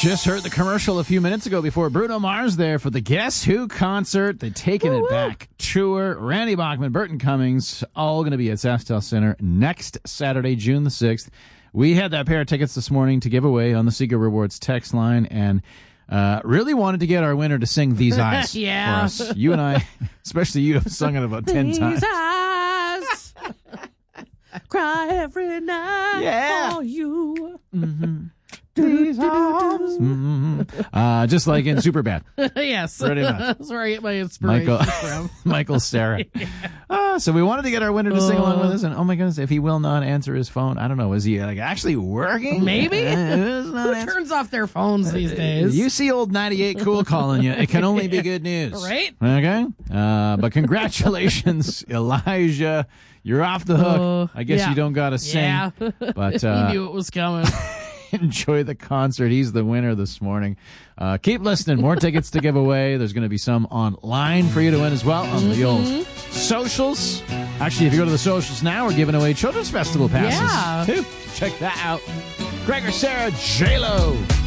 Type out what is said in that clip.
Just heard the commercial a few minutes ago before Bruno Mars there for the Guess Who concert. They're taking it back tour. Randy Bachman, Burton Cummings, all going to be at SaskTel Center next Saturday, June the 6th. We had that pair of tickets this morning to give away on the Seeker Rewards text line, and really wanted to get our winner to sing These Eyes for us. You and I, especially you, have sung it about 10 times. These eyes cry every night for you. Mm-hmm. These arms. Mm-hmm. Just like in Superbad. Yes. Pretty much. That's where I get my inspiration from. Michael Cera. So we wanted to get our winner to sing along with us, and oh my goodness, if he will not answer his phone, I don't know, is he like actually working? Maybe. Who turns off their phones these days? You see old 98 Cool calling you. It can only be good news. Right? Okay? But congratulations, Elijah. You're off the hook. I guess you don't got to sing. Yeah. But he knew it was coming. Enjoy the concert. He's the winner this morning. Keep listening. More tickets to give away. There's going to be some online for you to win as well on the old socials. Actually, if you go to the socials now, we're giving away Children's Festival passes too. Check that out. Gregor, Sarah, J-Lo.